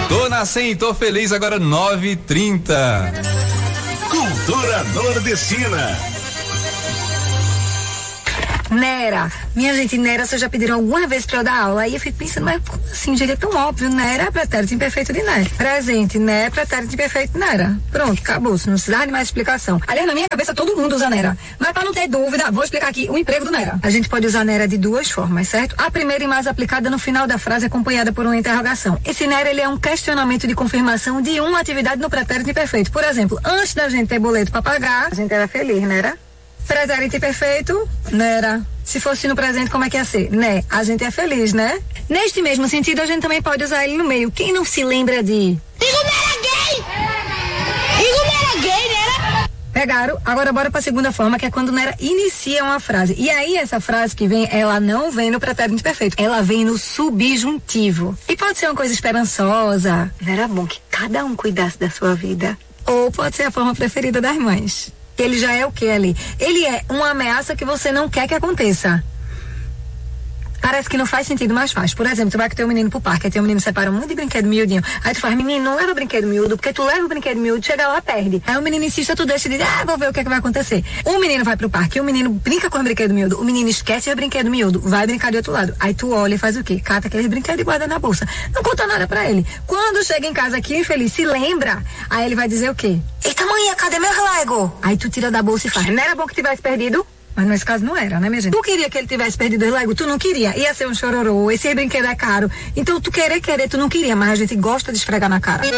Tô na 100, tô feliz, agora 9h30. Cultura nordestina. Nera, minha gente, Nera, vocês já pediram alguma vez pra eu dar aula? Aí eu fico pensando, mas como assim, gente, é tão óbvio, Nera é pretérito imperfeito de Nera. Presente, Nera é pretérito imperfeito de Nera. Pronto, acabou, não precisa de mais explicação. Aliás, na minha cabeça todo mundo usa Nera, mas pra não ter dúvida, vou explicar aqui o emprego do Nera. A gente pode usar Nera de duas formas, certo? A primeira e mais aplicada no final da frase, acompanhada por uma interrogação. Esse Nera, ele é um questionamento de confirmação de uma atividade no pretérito imperfeito. Por exemplo, antes da gente ter boleto pra pagar, a gente era feliz, Nera? Pretérito imperfeito, Nera. Se fosse no presente, como é que ia ser? Né? A gente é feliz, né? Neste mesmo sentido, a gente também pode usar ele no meio. Quem não se lembra de... Igor era gay! Igor era gay, Nera! Pegaram? Agora bora pra segunda forma, que é quando Nera inicia uma frase. E aí, essa frase que vem, ela não vem no pretérito imperfeito. Ela vem no subjuntivo. E pode ser uma coisa esperançosa. Não era bom que cada um cuidasse da sua vida. Ou pode ser a forma preferida das mães. Ele já é o que ali? Ele é uma ameaça que você não quer que aconteça. Parece que não faz sentido, mas faz. Por exemplo, tu vai com teu menino pro parque, aí teu menino separa um monte de brinquedo miudinho. Aí tu faz, menino, não leva o brinquedo miúdo, porque tu leva o brinquedo miúdo, chega lá, perde. Aí o menino insiste, tu deixa e diz, vou ver o que é que vai acontecer. O menino vai pro parque, o menino brinca com o brinquedo miúdo, o menino esquece o brinquedo miúdo, vai brincar de outro lado. Aí tu olha e faz o quê? Cata aqueles brinquedos e guarda na bolsa. Não conta nada pra ele. Quando chega em casa aqui, infeliz, se lembra, aí ele vai dizer o quê? Eita, mãe, cadê meu Lego? Aí tu tira da bolsa e faz, não era bom que tivesse perdido? Mas nesse caso não era, né, minha gente? Tu queria que ele tivesse perdido o Lego? Tu não queria. Ia ser um chororô, esse brinquedo é caro. Então tu tu não queria, mas a gente gosta de esfregar na cara.